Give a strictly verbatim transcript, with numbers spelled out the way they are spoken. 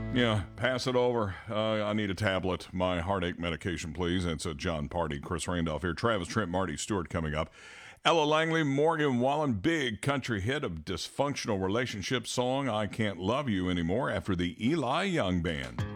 Yeah, pass it over. Uh, I need a tablet. My heartache medication, please. It's a John Party, Chris Randolph here. Travis Trent, Marty Stewart coming up. Ella Langley, Morgan Wallen, big country hit of dysfunctional relationship song, I Can't Love You Anymore, after the Eli Young Band.